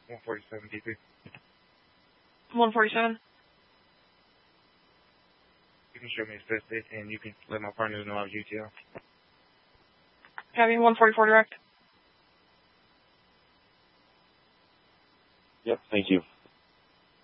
147 DP. 147. You can show me his fifth date, and you can let my partners know I was UTL. Copy, 144 direct. Yep, thank you.